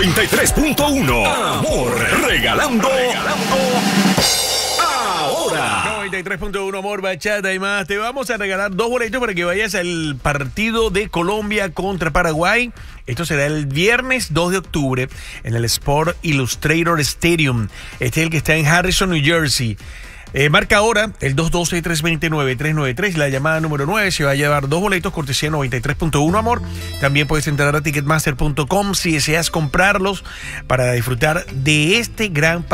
93.1. Amor, regalando ahora. 93.1 Amor, Bachata y más. Te vamos a regalar 2 boletos para que vayas al partido de Colombia contra Paraguay. Esto será el viernes 2 de octubre en el Sport Illustrator Stadium. Este es el que está en Harrison, New Jersey. Marca ahora el 212-329-393, la llamada número 9. Se va a llevar 2 boletos, cortesía 93.1 Amor. También puedes entrar a ticketmaster.com si deseas comprarlos para disfrutar de este gran partido.